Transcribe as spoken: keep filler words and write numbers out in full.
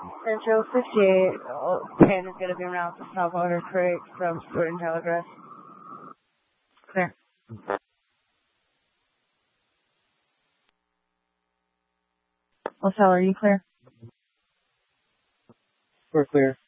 Central fifty-eight, oh, Pan is going to be around the Saltwater Creek from Stewart and Telegraph. Clear. LaSalle, are you clear? We're clear.